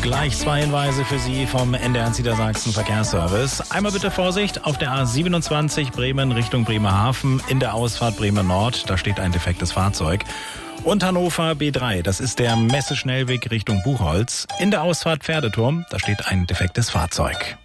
Gleich 2 Hinweise für Sie vom NDR Niedersachsen Verkehrsservice. Einmal bitte Vorsicht auf der A27 Bremen Richtung Bremerhaven in der Ausfahrt Bremen Nord. Da steht ein defektes Fahrzeug. Und Hannover B3, das ist der Messeschnellweg Richtung Buchholz. In der Ausfahrt Pferdeturm, da steht ein defektes Fahrzeug.